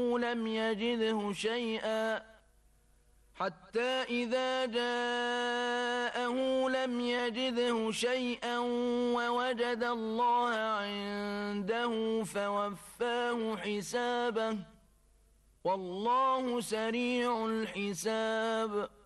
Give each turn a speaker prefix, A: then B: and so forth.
A: لم يجده شيئا حتى إذا جاءه لم يجده شيئا ووجد الله عنده فوفاه حسابه والله سريع الحساب.